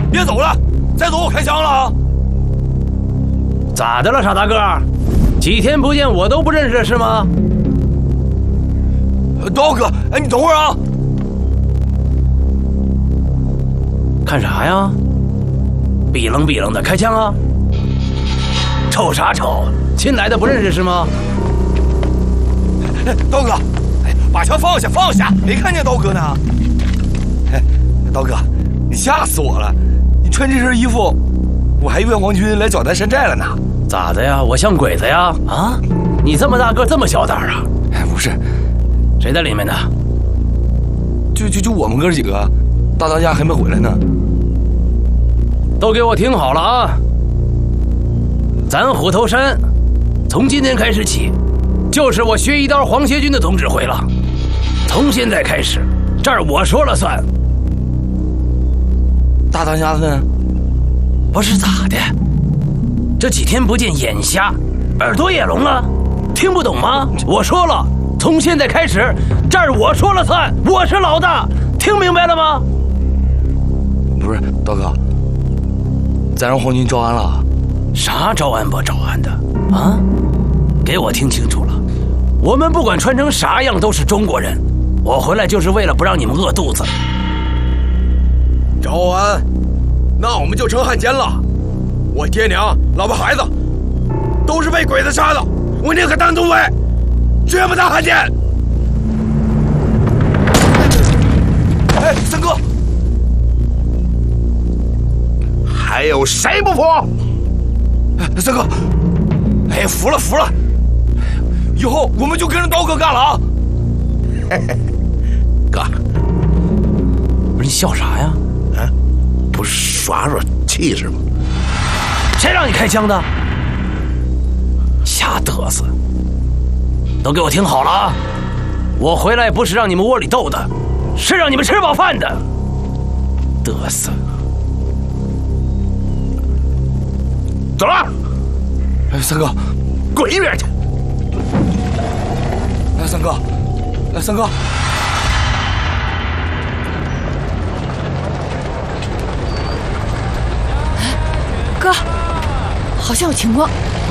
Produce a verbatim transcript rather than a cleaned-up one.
别走了，再走我开枪了啊！ 咋的了，傻大个？几天不见我都不认识是吗？ 刀哥，哎，你等会儿啊！ 看啥呀？逼愣逼愣的，开枪啊！瞅啥瞅？新来的不认识是吗？ 刀哥，哎，把枪放下，放下！没看见刀哥呢？哎，刀哥，你吓死我了！你穿这身衣服，我还以为皇军来剿南山寨了呢。 咋的呀？我像鬼子呀？啊？你这么大个，这么小胆啊？ 哎，不是， 谁在里面呢？ 就就就我们哥几个，大当家还没回来呢。 都给我听好了啊！咱虎头山从今天开始起，就是我薛一刀黄协军的总指挥了。从现在开始，这儿我说了算。 大当家呢？ 不是咋的？这几天不见眼瞎，耳朵也聋了，听不懂吗？我说了，从现在开始，这儿我说了算，我是老大，听明白了吗？ 不是，刀哥，咱让皇军招安了。 啥招安不招安的啊？给我听清楚了，我们不管穿成啥样都是中国人，我回来就是为了不让你们饿肚子。 招安，那我们就成汉奸了。我爹娘、老婆孩子都是被鬼子杀的，我宁可当土匪，绝不当汉奸。 哎，三哥， 还有谁不服？ 哎，三哥，哎，服了服了，以后我们就跟着刀哥干了啊！ 哥， 不是你笑啥呀？ 啊，不是耍耍气势吗？ 谁让你开枪的？瞎嘚瑟！都给我听好了啊！我回来不是让你们窝里斗的，是让你们吃饱饭的。嘚瑟！ 走了。 哎，三哥， 滚一边去！ 哎，三哥，哎，三哥。 哥，好像有情况。